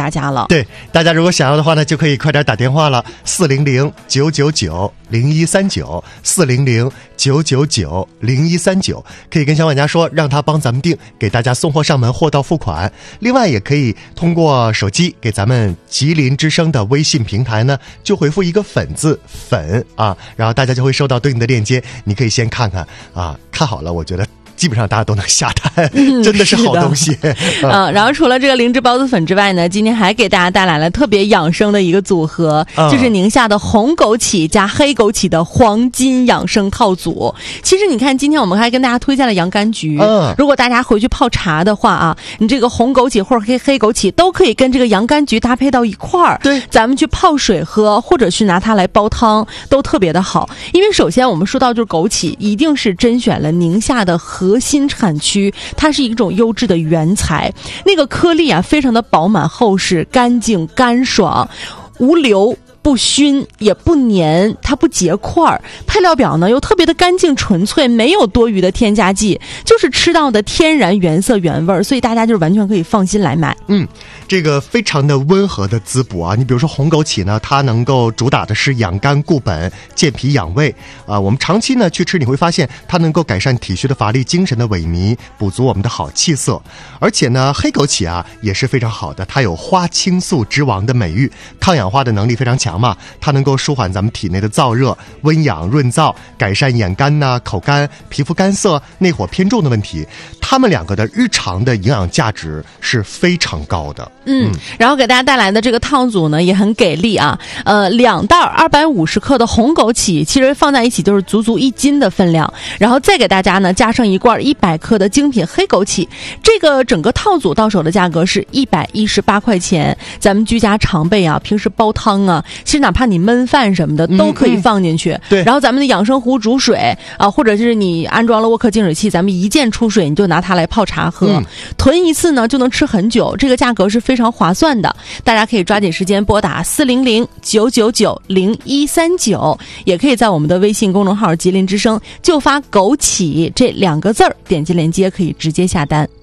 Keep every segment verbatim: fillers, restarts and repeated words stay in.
大家了。 对，大家如果想要的话呢，就可以快点打电话了，四零零九九九零一三九，四零零九九九零一三九，可以跟小管家说，让他帮咱们订，给大家送货上门，货到付款。另外也可以通过手机给咱们吉林之声的微信平台呢，就回复一个粉字粉啊，然后大家就会收到对应的链接，你可以先看看啊，看好了，我觉得基本上大家都能下单、嗯、真的是好东西。 嗯、啊，然后除了这个灵芝孢子粉之外呢，今天还给大家带来了特别养生的一个组合、嗯、就是宁夏的红枸杞加黑枸杞的黄金养生套组。其实你看今天我们还跟大家推荐了洋甘菊、嗯、如果大家回去泡茶的话啊，你这个红枸杞或者黑黑枸杞都可以跟这个洋甘菊搭配到一块儿，对，咱们去泡水喝，或者去拿它来煲汤，都特别的好。因为首先我们说到就是枸杞一定是甄选了宁夏的核心产区，它是一种优质的原材，那个颗粒啊非常的饱满厚实，干净干爽，无硫不熏也不粘，它不结块，配料表呢又特别的干净纯粹，没有多余的添加剂，就是吃到的天然原色原味，所以大家就完全可以放心来买。 嗯，这个非常的温和的滋补啊，你比如说红枸杞呢，它能够主打的是养肝固本、健脾养胃啊、呃。我们长期呢去吃，你会发现它能够改善体虚的乏力、精神的萎靡，补足我们的好气色。而且呢，黑枸杞啊也是非常好的，它有花青素之王的美誉，抗氧化的能力非常强嘛，它能够舒缓咱们体内的燥热，温养润燥，改善眼干呐、口干、皮肤干涩、内火偏重的问题。它们两个的日常的营养价值是非常高的。 嗯，然后给大家带来的这个套组呢也很给力啊，呃，两袋二百五十克的红枸杞，其实放在一起就是足足一斤的分量，然后再给大家呢加上一罐一百克的精品黑枸杞，这个整个套组到手的价格是一百一十八块钱。咱们居家常备啊，平时煲汤啊，其实哪怕你焖饭什么的都可以放进去。嗯嗯、对，然后咱们的养生壶煮水啊，或者是你安装了沃克净水器，咱们一键出水，你就拿它来泡茶喝，嗯、囤一次呢就能吃很久，这个价格是非常划算的。大家可以抓紧时间拨打四零零九九九零一三九，也可以在我们的微信公众号吉林之声就发枸杞这两个字儿，点击链接可以直接下单。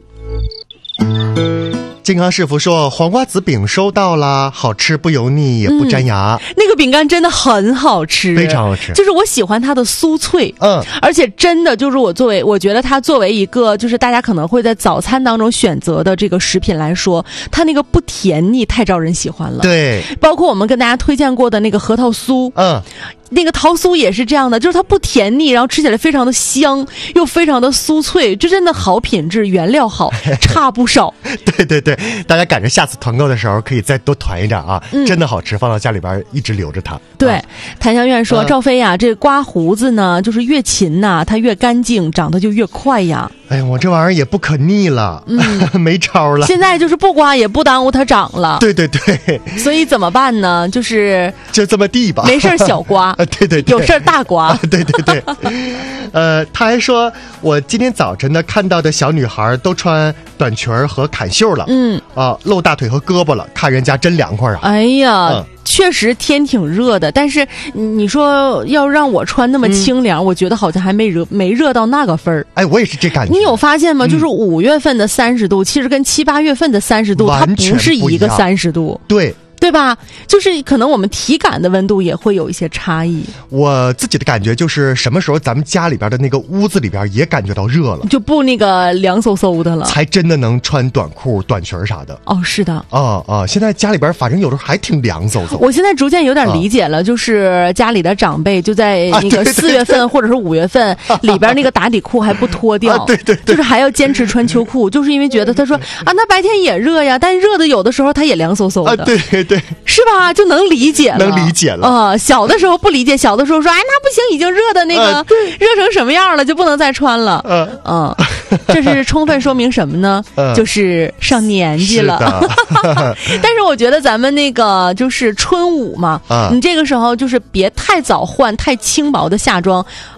健康师傅说黄瓜子饼收到了，好吃不油腻也不粘牙、 嗯、那个饼干真的很好吃， 非常好吃， 就是我喜欢它的酥脆， 嗯， 而且真的就是我作为我觉得它作为一个就是大家可能会在早餐当中选择的这个食品来说，它那个不甜腻太招人喜欢了。 对， 包括我们跟大家推荐过的那个核桃酥，嗯，那个桃酥也是这样的，就是它不甜腻，然后吃起来非常的香，又非常的酥脆，这真的好品质，原料好，差不少。 对对对，大家赶着下次团购的时候可以再多团一点啊、嗯，真的好吃，放到家里边一直留着它。 对， 啊、 谭香苑说、呃、赵飞呀，这刮胡子呢，就是越勤呐，它越干净，长得就越快呀。 哎呀，我这玩意儿也不可逆了，嗯，没招了。 现在就是不刮也不耽误它长了。 对对对， 所以怎么办呢？就是就这么地吧， 没事小刮， 对对对， 有事大刮， 啊、对对对。呃，他还说，我今天早晨呢看到的小女孩都穿短裙和坎袖了，嗯啊，露大腿和胳膊了，看人家真凉快啊。 哎呀。嗯，确实天挺热的，但是你说要让我穿那么清凉、嗯、我觉得好像还没热没热到那个分儿。 哎，我也是这感觉。 你有发现吗、嗯、就是五月份的三十度其实跟七八月份的三十度它不是一个三十度。 对对吧？就是可能我们体感的温度也会有一些差异。 我自己的感觉就是什么时候咱们家里边的那个屋子里边也感觉到热了， 就不那个凉飕飕的了， 才真的能穿短裤短裙啥的。 哦，是的。 啊啊！现在家里边反正有时候还挺凉飕飕。 我现在逐渐有点理解了、啊、就是家里的长辈就在那个四月份或者是五月份里边那个打底裤还不脱掉、 啊、对对对， 就是还要坚持穿秋裤，就是因为觉得他说啊那白天也热呀，但热的有的时候他也凉飕飕的、 啊、对对对， 是吧？就能理解了， 能理解了啊、呃！小的时候不理解，小的时候说，哎，那不行，已经热的那个、呃、热成什么样了，就不能再穿了。嗯、呃、嗯，这是充分说明什么呢？呃、就是上年纪了。但是我觉得咱们那个就是春捂嘛，呃、你这个时候就是别太早换太轻薄的夏装，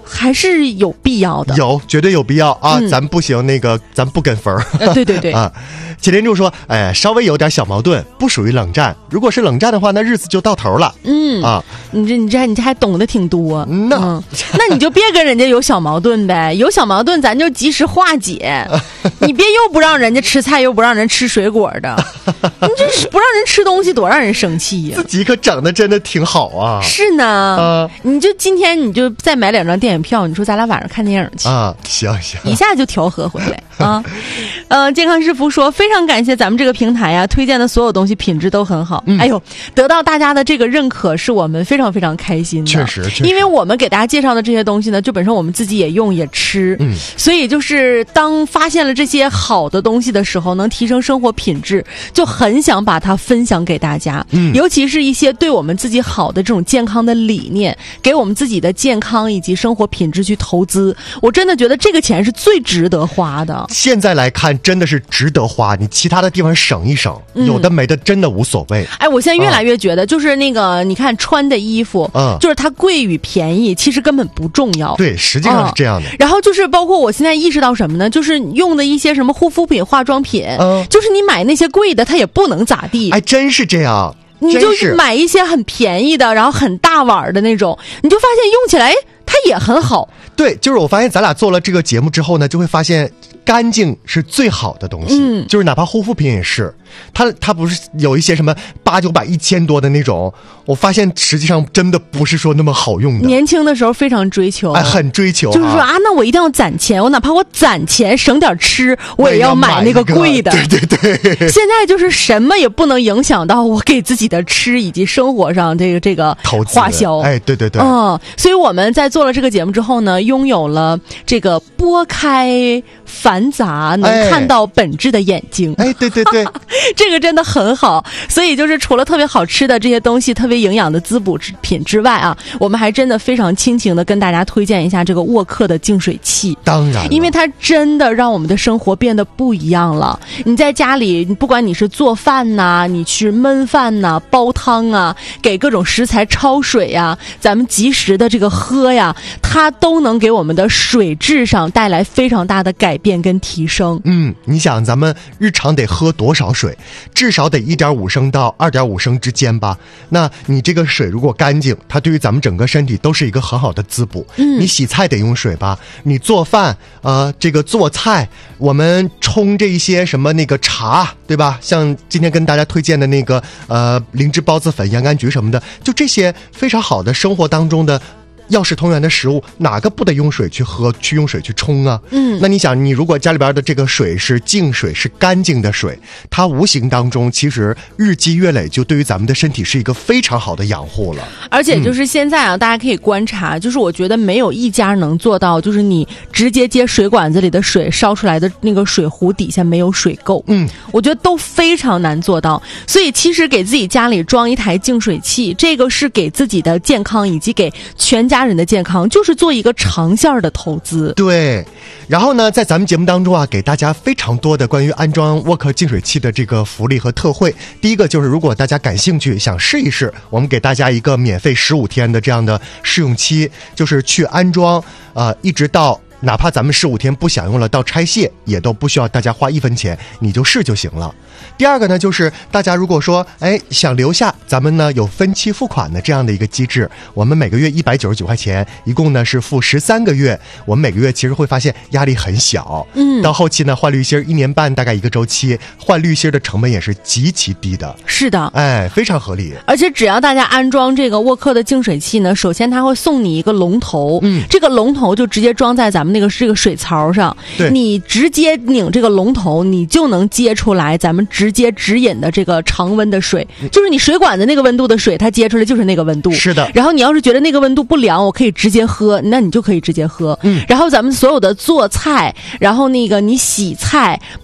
还是有必要的， 有绝对有必要啊！嗯、咱不行，那个咱不跟风儿、 呃。对对对啊！祁连柱说：“哎，稍微有点小矛盾，不属于冷战。如果是冷战的话，那日子就到头了。”嗯啊， 你这你这你这还懂得挺多。 那、 嗯、那你就别跟人家有小矛盾呗，有小矛盾咱就及时化解。你别又不让人家吃菜，又不让人吃水果的，你这是不让人吃东西，多让人生气呀、 啊！自己可整的真的挺好啊。 是呢，啊、你就今天你就再买两张电影票，你说咱俩晚上看电影去啊？行行， 一下就调和回来啊。呃，健康是福说非常感谢咱们这个平台呀，推荐的所有东西品质都很好。嗯、哎呦，得到大家的这个认可，是我们非常非常开心的。 确实，确实因为我们给大家介绍的这些东西呢，就本身我们自己也用也吃，嗯，所以就是当发现了这些好的东西的时候，能提升生活品质，就很想把它分享给大家。嗯，尤其是一些对我们自己好的这种健康的理念，给我们自己的健康以及生活品质去投资，我真的觉得这个钱是最值得花的。 现在来看，真的是值得花，你其他的地方省一省，嗯、有的没的真的无所谓。 哎，我现在越来越觉得，就是那个、嗯、你看穿的衣服，嗯，就是它贵与便宜，其实根本不重要。 对，实际上是这样的。 嗯、然后就是包括我现在意识到什么呢？就是用的一些什么护肤品、化妆品，嗯，就是你买那些贵的，它也不能咋地。 哎，真是这样。 你就买一些很便宜的，然后很大碗的那种，你就发现用起来它也很好。 对，就是我发现咱俩做了这个节目之后呢，就会发现干净是最好的东西。嗯，就是哪怕护肤品也是，它它不是有一些什么八九百、一千多的那种，我发现实际上真的不是说那么好用的。 年轻的时候非常追求， 哎，很追求， 就是说啊，那我一定要攒钱，我哪怕我攒钱省点吃，我也要买那个贵的。 对对对。 现在就是什么也不能影响到我给自己的吃以及生活上这个这个花销。 哎，对对对。 嗯，所以我们在做了这个节目之后呢，拥有了这个拨开繁杂能看到本质的眼睛。 哎，对对对， 这个真的很好。所以就是除了特别好吃的这些东西，特别营养的滋补品之外啊，我们还真的非常亲情的跟大家推荐一下这个沃克的净水器。 当然， 因为它真的让我们的生活变得不一样了。你在家里，不管你是做饭呐、啊，你去焖饭呐、啊、煲汤啊，给各种食材焯水呀、啊，咱们及时的这个喝呀，它都能给我们的水质上带来非常大的改变跟提升。 嗯，你想咱们日常得喝多少水？至少得一点五升到二点五升之间吧。那你这个水如果干净，它对于咱们整个身体都是一个很好的滋补。嗯，你洗菜得用水吧？你做饭，呃，这个做菜，我们冲这一些什么那个茶，对吧？像今天跟大家推荐的那个呃灵芝孢子粉、洋甘菊什么的，就这些非常好的生活当中的药食同源的食物，哪个不得用水去喝，去用水去冲啊？嗯，那你想，你如果家里边的这个水是净水，是干净的水，它无形当中其实日积月累，就对于咱们的身体是一个非常好的养护了。 而且就是现在啊，嗯、大家可以观察，就是我觉得没有一家能做到，就是你直接接水管子里的水烧出来的那个水壶底下没有水垢。嗯，我觉得都非常难做到。所以其实给自己家里装一台净水器，这个是给自己的健康以及给全家家人的健康，就是做一个长线的投资。 对，然后呢，在咱们节目当中啊，给大家非常多的关于安装沃克净水器的这个福利和特惠。第一个就是，如果大家感兴趣，想试一试，我们给大家一个免费十五天的这样的试用期，就是去安装，呃，一直到。哪怕咱们十五天不想用了，到拆卸也都不需要大家花一分钱，你就试就行了。第二个呢，就是大家如果说哎想留下，咱们呢有分期付款的这样的一个机制，我们每个月一百九十九块钱，一共呢是付十三个月。我们每个月其实会发现压力很小，嗯，到后期呢换滤芯一年半大概一个周期，换滤芯的成本也是极其低的。 是的， 哎，非常合理。 而且只要大家安装这个沃克的净水器呢，首先它会送你一个龙头，嗯，这个龙头就直接装在咱们那个这个水槽上， 对， 你直接拧这个龙头，你就能接出来咱们直接直饮的这个常温的水，就是你水管的那个温度的水，它接出来就是那个温度。 是的。 然后你要是觉得那个温度不凉，我可以直接喝，那你就可以直接喝。嗯。然后咱们所有的做菜，然后那个你洗菜，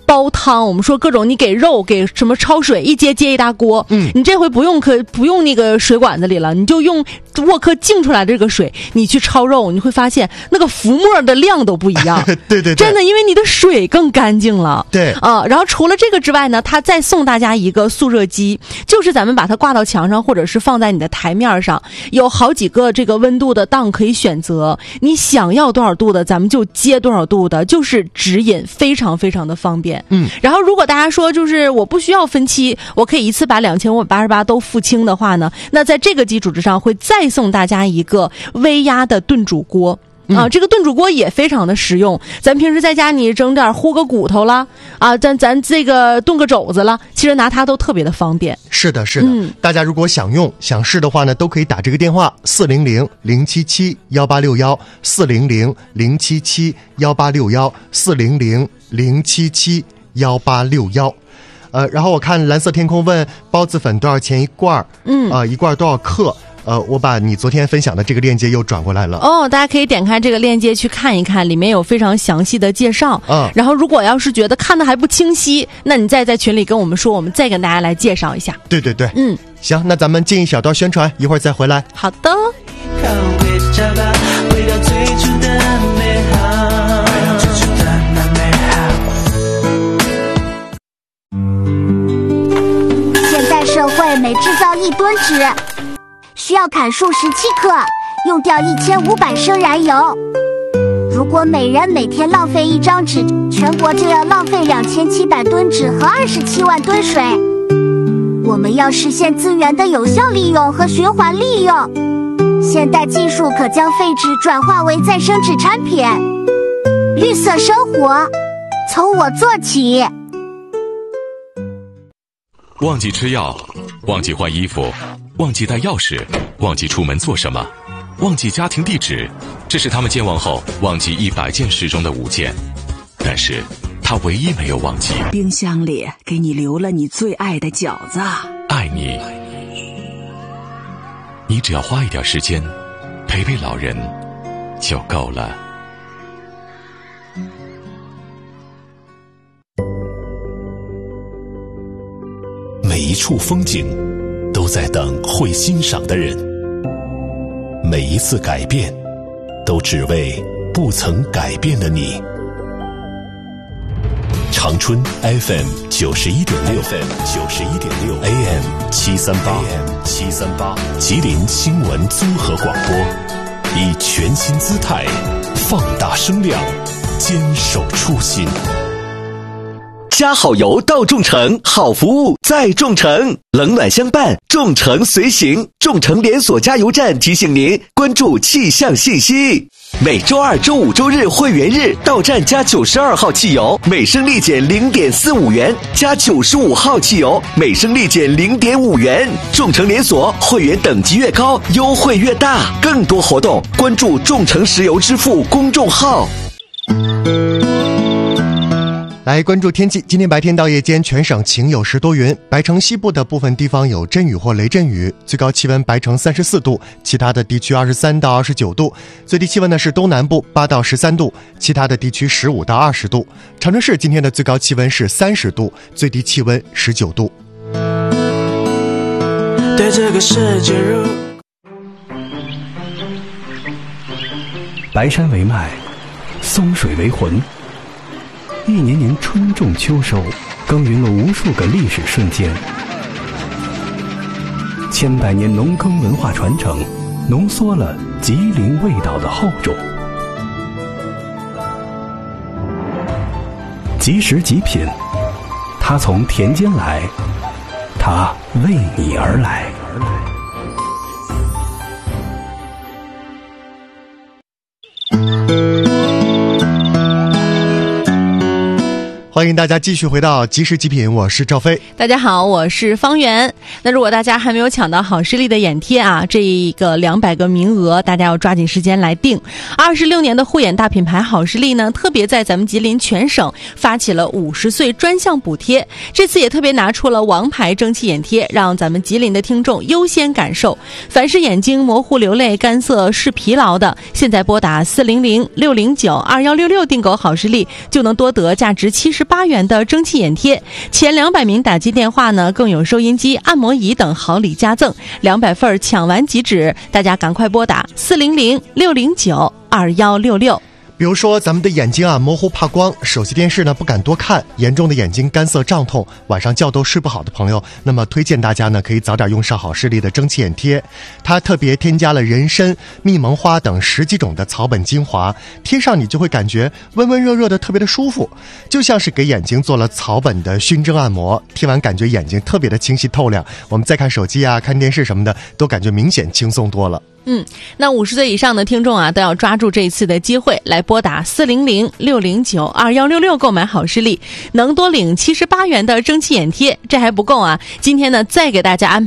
煲汤，我们说各种你给肉给什么焯水，一接接一大锅，嗯，你这回不用可不用那个水管子里了，你就用沃克净出来的这个水，你去焯肉，你会发现那个浮沫的量都不一样。 对对对， 真的，因为你的水更干净了。 对啊、呃，然后除了这个之外呢，他再送大家一个速热机，就是咱们把它挂到墙上，或者是放在你的台面上，有好几个这个温度的档可以选择，你想要多少度的，咱们就接多少度的，就是直饮，非常非常的方便。嗯，然后如果大家说就是我不需要分期，我可以一次把两千五百八十八都付清的话呢，那在这个基础之上会再送大家一个微压的炖煮锅。啊，这个炖煮锅也非常的实用，咱平时在家你整点烀个骨头啦，啊，咱咱这个炖个肘子啦，其实拿它都特别的方便。 是的，是的，嗯、大家如果想用想试的话呢，都可以打这个电话四零零零七七幺八六幺四零零零七七幺八六幺四零零零七七幺八六幺。呃，然后我看蓝色天空问包子粉多少钱一罐？嗯，啊、呃，一罐多少克？呃，我把你昨天分享的这个链接又转过来了哦，大家可以点开这个链接去看一看，里面有非常详细的介绍。嗯，然后如果要是觉得看的还不清晰，那你再在群里跟我们说，我们再跟大家来介绍一下。 对对对，嗯，行，那咱们进一小段宣传，一会儿再回来。 好的。 现在社会每制造一吨纸需要砍树十七克，用掉一千五百升燃油。如果每人每天浪费一张纸，全国就要浪费两千七百吨纸和二十七万吨水。我们要实现资源的有效利用和循环利用，现代技术可将废纸转化为再生纸产品。绿色生活，从我做起。 忘记吃药，忘记换衣服，忘记带钥匙，忘记出门做什么，忘记家庭地址，这是他们健忘后忘记一百件事中的五件，但是他唯一没有忘记。 冰箱里给你留了你最爱的饺子。 爱你，你只要花一点时间陪陪老人就够了。 每一处风景都在等会欣赏的人，每一次改变都只为不曾改变的你。长春 F M 九十一点六 ，F M 九十一点六 ，A M 七三八 ，A M 七三八，吉林新闻综合广播，以全新姿态放大声量，坚守初心。 加好油到众诚，好服务在众诚，冷暖相伴，众诚随行。众诚连锁加油站提醒您关注气象信息。每周二、周五、周日会员日到站加九十二号汽油，每升立减零点四五元；加九十五号汽油，每升立减零点五元。众诚连锁会员等级越高，优惠越大。更多活动关注众诚石油支付公众号。 来关注天气，今天白天到夜间全省晴有时多云，白城西部的部分地方有阵雨或雷阵雨，最高气温白城三十四度，其他的地区二十三到二十九度，最低气温呢是东南部八到十三度，其他的地区十五到二十度。长春市今天的最高气温是三十度，最低气温十九度。对这个世界如白山为脉，松水为魂，一年年春种秋收，耕耘了无数个历史瞬间。千百年农耕文化传承，浓缩了吉林味道的厚重。即食即品，它从田间来，它为你而来。 欢迎大家继续回到即时极品，我是赵飞。 大家好，我是方圆。 那如果大家还没有抢到好视力的眼贴啊，这一个两百个名额，大家要抓紧时间来订。二十六年的护眼大品牌好视力呢，特别在咱们吉林全省发起了五十岁专项补贴，这次也特别拿出了王牌蒸汽眼贴，让咱们吉林的听众优先感受。凡是眼睛模糊、流泪、干涩、视疲劳的，现在拨打四零零六零九二幺六六订购好视力，就能多得价值七十八元的蒸汽眼贴。前两百名打击电话呢，更有收音机、按摩仪等好礼加赠，两百份抢完即止，大家赶快拨打四零零六零九二幺六六。 比如说咱们的眼睛啊模糊怕光，手机电视呢不敢多看，严重的眼睛干涩胀痛，晚上觉都睡不好的朋友，那么推荐大家呢可以早点用上好视力的蒸汽眼贴。它特别添加了人参、蜜蒙花等十几种的草本精华，贴上你就会感觉温温热热的，特别的舒服，就像是给眼睛做了草本的熏蒸按摩。贴完感觉眼睛特别的清晰透亮，我们再看手机啊看电视什么的都感觉明显轻松多了。 嗯，那五十岁以上的听众啊，都要抓住这一次的机会，来拨打四零零六零九二幺六六购买好视力，能多领七十八元的蒸汽眼贴。这还不够啊，今天呢再给大家安排